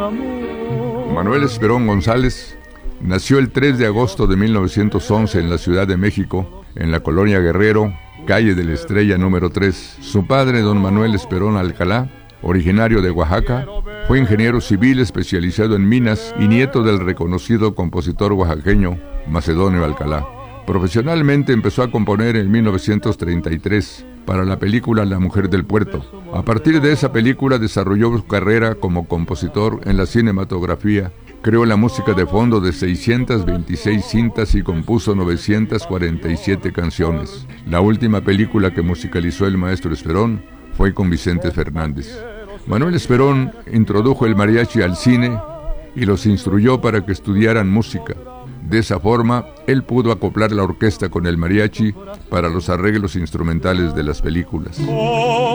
Manuel Esperón González nació el 3 de agosto de 1911 en la Ciudad de México, en la colonia Guerrero, calle de la Estrella número 3. Su padre, don Manuel Esperón Alcalá, originario de Oaxaca, fue ingeniero civil especializado en minas y nieto del reconocido compositor oaxaqueño Macedonio Alcalá. Profesionalmente empezó a componer en 1933 para la película La Mujer del Puerto. A partir de esa película desarrolló su carrera como compositor en la cinematografía. Creó la música de fondo de 626 cintas y compuso 947 canciones. La última película que musicalizó el maestro Esperón fue con Vicente Fernández. Manuel Esperón introdujo el mariachi al cine y los instruyó para que estudiaran música. De esa forma, él pudo acoplar la orquesta con el mariachi para los arreglos instrumentales de las películas.